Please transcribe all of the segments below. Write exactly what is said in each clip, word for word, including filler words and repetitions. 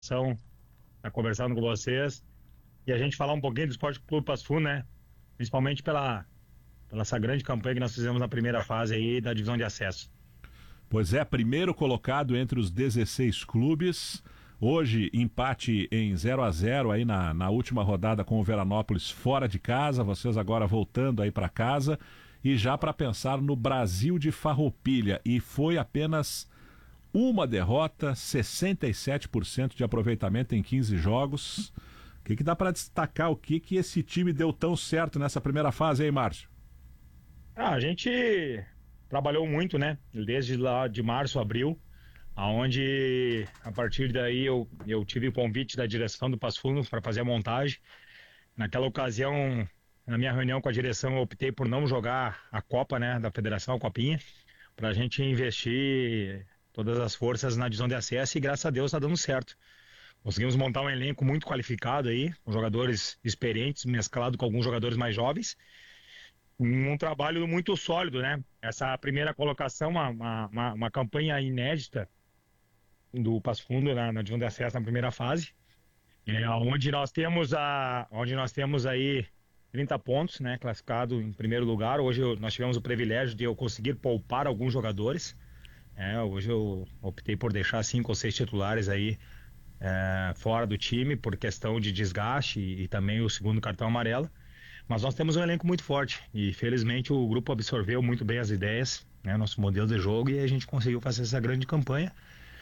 São tá conversando com vocês e a gente falar um pouquinho do Esporte Clube Passo Fundo, né? Principalmente pela, pela essa grande campanha que nós fizemos na primeira fase aí da divisão de acesso. Pois é, primeiro colocado entre os dezesseis clubes. Hoje, empate em zero a zero aí na, na última rodada com o Veranópolis fora de casa. Vocês agora voltando aí para casa. E já para pensar no Brasil de Farroupilha. E foi apenas uma derrota, sessenta e sete por cento de aproveitamento em quinze jogos. O que, que dá para destacar? O que, que esse time deu tão certo nessa primeira fase aí, Márcio? Ah, a gente trabalhou muito, né? Desde lá de março, abril, aonde a partir daí eu, eu tive o convite da direção do Passo Fundo para fazer a montagem. Naquela ocasião, na minha reunião com a direção, eu optei por não jogar a Copa, né, da Federação, a Copinha, para a gente investir todas as forças na divisão de acesso e graças a Deus está dando certo. Conseguimos montar um elenco muito qualificado aí, com jogadores experientes, mesclado com alguns jogadores mais jovens. Um trabalho muito sólido, né? Essa primeira colocação, uma, uma, uma campanha inédita do Passo Fundo na, na divisão de acesso na primeira fase, é, onde nós temos a, onde nós temos aí trinta pontos, né? Classificado em primeiro lugar. Hoje eu, nós tivemos o privilégio de eu conseguir poupar alguns jogadores. É, hoje eu optei por deixar cinco ou seis titulares aí é, fora do time por questão de desgaste e, e também o segundo cartão amarelo. Mas nós temos um elenco muito forte e felizmente o grupo absorveu muito bem as ideias, né, nosso modelo de jogo, e a gente conseguiu fazer essa grande campanha,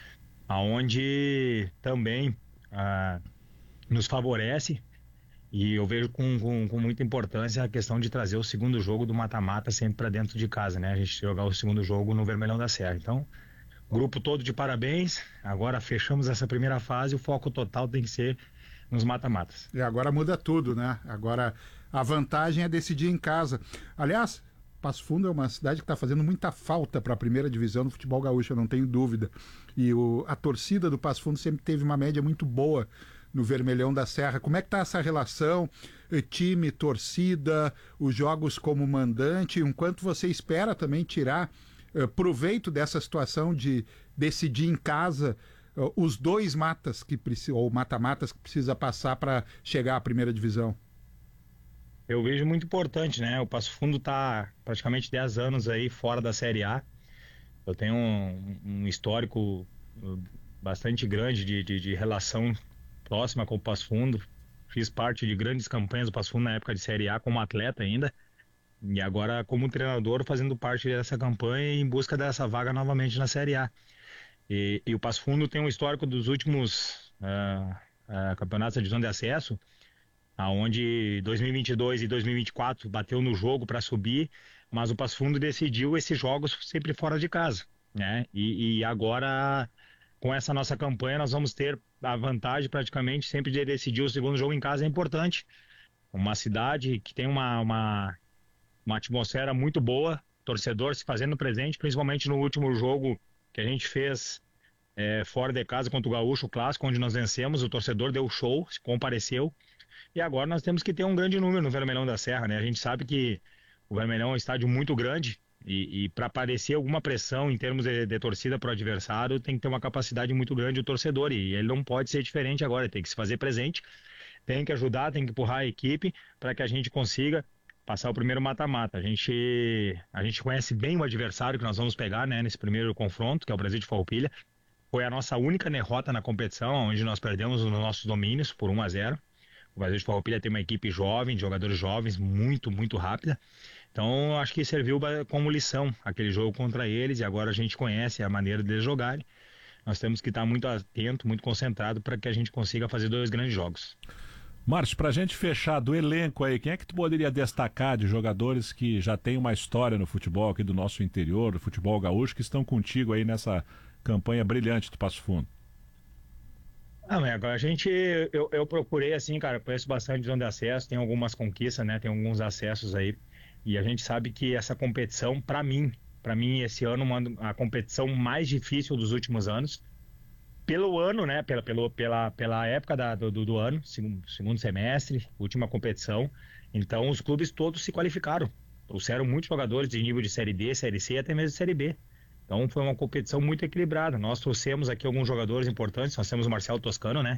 aonde também ah, nos favorece, e eu vejo com, com, com muita importância a questão de trazer o segundo jogo do mata-mata sempre para dentro de casa, né? A gente jogar o segundo jogo no Vermelhão da Serra. Então, grupo todo de parabéns. Agora fechamos essa primeira fase, o foco total tem que ser nos mata-matas. E agora muda tudo, né? Agora a vantagem é decidir em casa. Aliás, Passo Fundo é uma cidade que está fazendo muita falta para a primeira divisão do futebol gaúcho, eu não tenho dúvida. E o, a torcida do Passo Fundo sempre teve uma média muito boa no Vermelhão da Serra. Como é que está essa relação, time, torcida, os jogos como mandante, enquanto você espera também tirar uh, proveito dessa situação de decidir em casa uh, os dois matas que precisam, ou mata-matas que precisa passar para chegar à primeira divisão? Eu vejo muito importante, né? O Passo Fundo está praticamente dez anos aí fora da Série A. Eu tenho um, um histórico bastante grande de, de, de relação próxima com o Passo Fundo. Fiz parte de grandes campanhas do Passo Fundo na época de Série A como atleta ainda. E agora como treinador fazendo parte dessa campanha em busca dessa vaga novamente na Série A. E, e o Passo Fundo tem um histórico dos últimos uh, uh, campeonatos da divisão de acesso, aonde dois mil e vinte e dois e dois mil e vinte e quatro bateu no jogo para subir, mas o Passo Fundo decidiu esses jogos sempre fora de casa, né? E, e agora, com essa nossa campanha, nós vamos ter a vantagem praticamente sempre de decidir o segundo jogo em casa. É importante. Uma cidade que tem uma, uma, uma atmosfera muito boa, torcedor se fazendo presente, principalmente no último jogo que a gente fez é, fora de casa contra o Gaúcho, o clássico, onde nós vencemos, o torcedor deu show, se compareceu. E agora nós temos que ter um grande número no Vermelhão da Serra, né? A gente sabe que o Vermelhão é um estádio muito grande e, e para aparecer alguma pressão em termos de, de torcida para o adversário, tem que ter uma capacidade muito grande o torcedor, e ele não pode ser diferente agora, tem que se fazer presente, tem que ajudar, tem que empurrar a equipe para que a gente consiga passar o primeiro mata-mata. A gente, a gente conhece bem o adversário que nós vamos pegar, né, nesse primeiro confronto, que é o Brasil de Farroupilha. Foi a nossa única derrota na competição, onde nós perdemos os nossos domínios por um a zero. O Brasil de Farroupilha tem uma equipe jovem, de jogadores jovens, muito, muito rápida. Então, acho que serviu como lição aquele jogo contra eles, e agora a gente conhece a maneira deles jogarem. Nós temos que estar muito atento, muito concentrado para que a gente consiga fazer dois grandes jogos. Márcio, pra gente fechar do elenco aí, quem é que tu poderia destacar de jogadores que já têm uma história no futebol aqui do nosso interior, do futebol gaúcho, que estão contigo aí nessa campanha brilhante do Passo Fundo? Ah, agora a gente, eu, eu procurei assim, cara, conheço bastante de zona de acesso, tem algumas conquistas, né, tem alguns acessos aí, e a gente sabe que essa competição, pra mim, pra mim esse ano, uma, a competição mais difícil dos últimos anos, pelo ano, né, pela, pelo, pela, pela época da, do, do ano, segundo, segundo semestre, última competição, então os clubes todos se qualificaram, trouxeram muitos jogadores de nível de Série D, Série C e até mesmo de Série B. Então foi uma competição muito equilibrada. Nós trouxemos aqui alguns jogadores importantes, nós temos o Marcelo Toscano, né?